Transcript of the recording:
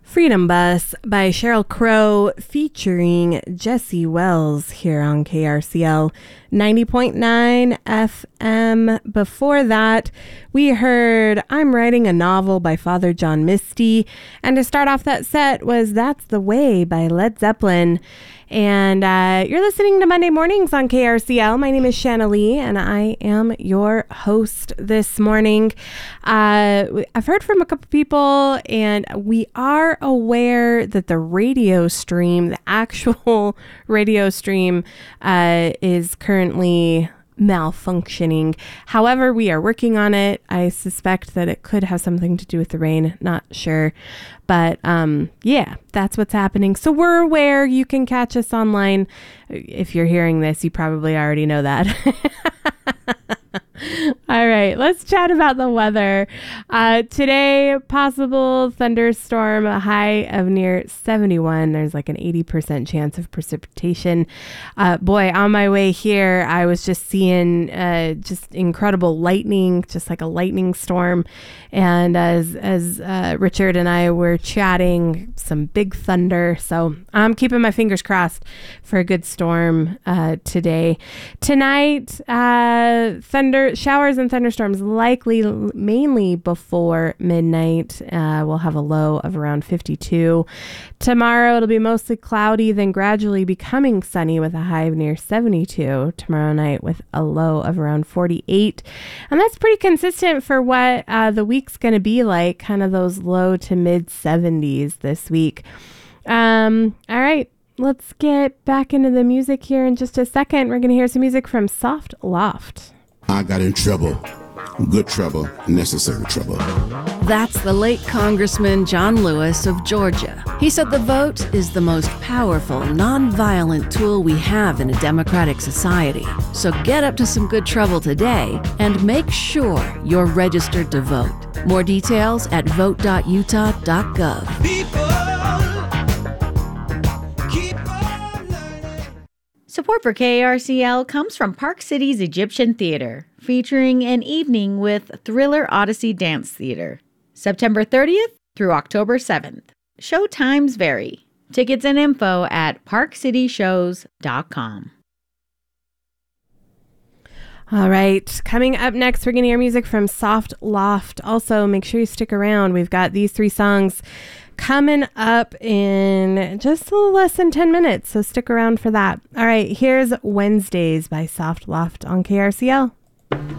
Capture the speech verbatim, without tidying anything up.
Freedom Bus by Sheryl Crow featuring Jesse Wells here on K R C L ninety point nine F M. Before that, we heard I'm Writing a Novel by Father John Misty. And to start off that set was That's the Way by Led Zeppelin. And uh, you're listening to Monday Mornings on K R C L. My name is Shanna Lee, and I am your host this morning. Uh, I've heard from a couple people, and we are aware that the radio stream, the actual radio stream, uh, is currently malfunctioning. However, we are working on it. I suspect that it could have something to do with the rain. Not sure. But um, yeah, that's what's happening. So we're aware. You can catch us online. If you're hearing this, you probably already know that. All right, let's chat about the weather. Uh, today, possible thunderstorm, a high of near seventy-one. There's like an eighty percent chance of precipitation. Uh, boy, on my way here, I was just seeing uh, just incredible lightning, just like a lightning storm. And as as uh, Richard and I were chatting, some big thunder. So I'm keeping my fingers crossed for a good storm uh, today. Tonight, uh, thunder showers and thunderstorms likely mainly before midnight. Uh, we'll have a low of around fifty-two. Tomorrow it'll be mostly cloudy, then gradually becoming sunny with a high of near seventy-two. Tomorrow night with a low of around forty-eight. And that's pretty consistent for what uh, the week's going to be like, kind of those low to mid seventies this week. Um, all right. Let's get back into the music here in just a second. We're going to hear some music from Soft Loft. I got in trouble, good trouble, necessary trouble. That's the late Congressman John Lewis of Georgia. He said the vote is the most powerful, nonviolent tool we have in a democratic society. So get up to some good trouble today and make sure you're registered to vote. More details at vote dot utah dot gov. Support for K R C L comes from Park City's Egyptian Theater, featuring an evening with Thriller Odyssey Dance Theater, September thirtieth through October seventh. Show times vary. Tickets and info at park city shows dot com. All right, coming up next, we're going to hear music from Soft Loft. Also, make sure you stick around. We've got these three songs coming up in just a little less than ten minutes, so stick around for that. All right, here's Wednesdays by Soft Loft on K R C L.